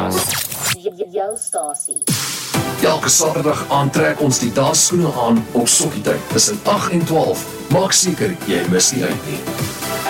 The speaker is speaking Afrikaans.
Jou stasie. Elke Saterdag aantrek ons die dansskoene aan op sokkietyd tussen 8 en 12. Maak seker jy mis nie uit nie.